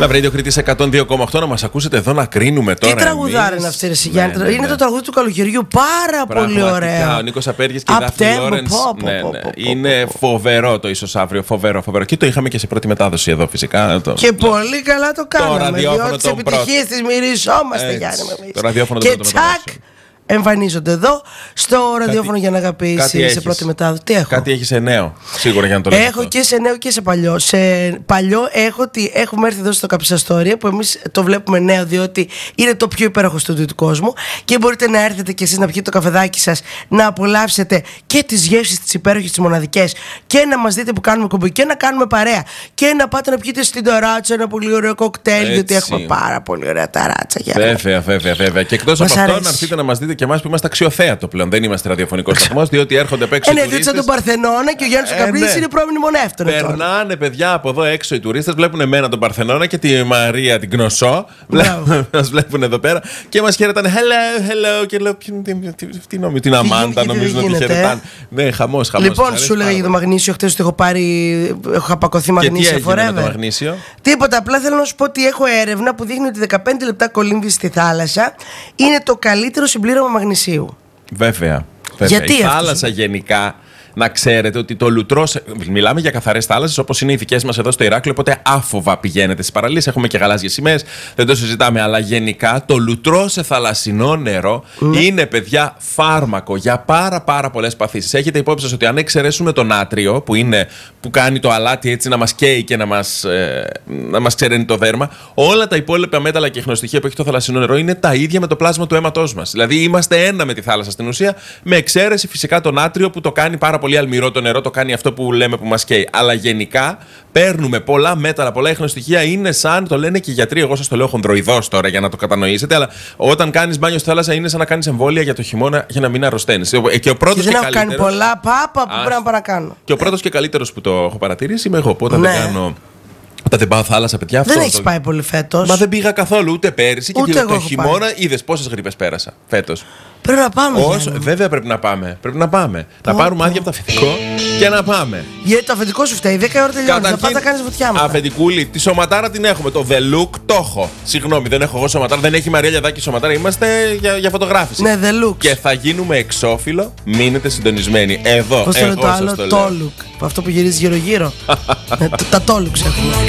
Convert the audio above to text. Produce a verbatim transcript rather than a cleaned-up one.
Love Radio Κρήτης εκατόν δύο κόμμα οκτώ, να μας ακούσετε εδώ να κρίνουμε τώρα. Τι τραγουδάρα είναι αυτή, Ρεσί Γιάννη? Ναι, ναι, είναι ναι. το τραγούδι του καλοκαιριού. Πάρα πολύ ωραίο. Ο Νίκος Απέργης και η Δάφνη Λόρενς. Ναι, ναι. Είναι φοβερό το ίσως αύριο. Φοβερό, φοβερό. Και το είχαμε και σε πρώτη μετάδοση εδώ φυσικά. Το... Και πολύ καλά το κάναμε. Διότι τις επιτυχίες τις μυριζόμαστε, Γιάννη. Το ραδιόφωνο και τσακ! Εμφανίζονται εδώ στο ραδιόφωνο για να αγαπήσει σε πρώτη μετάδοση. Τι έχω? Κάτι έχει σε νέο, σίγουρα για να το λέω. Έχω και σε νέο και σε παλιό. Σε παλιό έχω ότι έχουμε έρθει εδώ στο Καπισαστόρια, που εμείς το βλέπουμε νέο, διότι είναι το πιο υπέροχο στούντιο του κόσμου. Και μπορείτε να έρθετε κι εσείς να πιείτε το καφεδάκι σας, να απολαύσετε και τις γεύσεις τις υπέροχες, τις μοναδικές, και να μας δείτε που κάνουμε κομπή και να κάνουμε παρέα. Και να πάτε να πιείτε στην ταράτσα ένα πολύ ωραίο κοκτέιλ, διότι έχουμε πάρα πολύ ωραία ταράτσα. Βέβαια, βέβαια, βέβαια. Και εκτός από αυτό, να έρθετε να μας δείτε και εμάς που είμαστε αξιοθέατο πλέον. Δεν είμαστε ραδιοφωνικός σταθμός, διότι έρχονται απ' έξω. Ε, ναι, διότι σαν τον Παρθενώνα και ο Γιάννης ο Καπρίδης ναι. είναι προμνημονεύτονο. Περνάνε παιδιά από εδώ έξω οι τουρίστες, βλέπουν εμένα τον Παρθενώνα και τη Μαρία την Κνωσό. Μας βλέπουν εδώ πέρα και μας χαιρετάνε. Hello, hello. Και λέω, τι νομίζω, την Αμάντα νομίζουν ότι χαιρετάνε. Ναι, χαμός, χαμός. Λοιπόν, σου έλεγα για το μαγνήσιο χτες ότι έχω πάρει, έχω απακωθεί μαγνήσιο forever. Τίποτα, απλά θέλω να σου πω ότι έχω έρευνα που δείχνει ότι δεκαπέντε λεπτά κολύμβηση στη θάλασσα είναι το καλύτερο συμπλήρωμα μαγνησίου. Βέβαια. Βέβαια. Γιατί η θάλασσα γενικά, να ξέρετε ότι το λουτρό. Μιλάμε για καθαρές θάλασσες όπως είναι οι δικές μας εδώ στο Ηράκλειο, οπότε άφοβα πηγαίνετε στις παραλίες. Έχουμε και γαλάζιες σημαίες, δεν το συζητάμε. Αλλά γενικά το λουτρό σε θαλασσινό νερό mm. είναι, παιδιά, φάρμακο για πάρα πάρα πολλές παθήσεις. Έχετε υπόψη σας ότι αν εξαιρέσουμε το νάτριο, που, είναι, που κάνει το αλάτι έτσι να μας καίει και να μας, ε, να μας ξεραίνει το δέρμα, όλα τα υπόλοιπα μέταλλα και ιχνοστοιχεία που έχει το θαλασσινό νερό είναι τα ίδια με το πλάσμα του αίματός μας. Δηλαδή είμαστε ένα με τη θάλασσα στην ουσία, με εξαίρεση φυσικά το νάτριο που το κάνει πάρα πολύ αλμυρό το νερό, το κάνει αυτό που λέμε που μας καίει. Αλλά γενικά παίρνουμε πολλά μέταλλα, πολλά ιχνοστοιχεία. Είναι σαν, το λένε και οι γιατροί, εγώ σας το λέω χονδροειδώς τώρα για να το κατανοήσετε, αλλά όταν κάνεις μπάνιο στη θάλασσα είναι σαν να κάνεις εμβόλια για το χειμώνα για να μην αρρωσταίνεις. Και, ο πρώτος και δεν και έχω κάνει πολλά πάπα που πρέπει να παρακάνω. Και ο πρώτος και καλύτερος που το έχω παρατηρήσει είμαι εγώ. Που όταν ναι. δεν κάνω. Όταν δεν πάω θάλασσα, παιδιά, αυτό. Δεν έχεις πάει πολύ φέτος. Μα δεν πήγα καθόλου ούτε πέρυσι. Ούτε και το χειμώνα είδες πόσες γρίπες πέρασα φέτος. Πρέπει να πάμε. Όσο, βέβαια πρέπει να πάμε. Πρέπει να πάμε. Oh, να πάρουμε άδεια από το αφεντικό και να πάμε. Γιατί το αφεντικό σου φταίει. δέκα ώρα τελειώνει. Θα πάτε να κάνεις βουτιά μας. Αφεντικούλη, τη σωματάρα την έχουμε. Το The Look το έχω. Συγγνώμη, δεν έχω εγώ σωματάρα. Δεν έχει η Μαρία Λιαδάκη σωματάρα. Είμαστε για, για φωτογράφηση. Ναι, The Look. Και θα γίνουμε εξώφυλλο. Μείνετε συντονισμένοι. Εδώ. Πώς το άλλο, το Look. Αυτό που γυρίζει γύρω-γύρω. Τα Tolux έχουμε.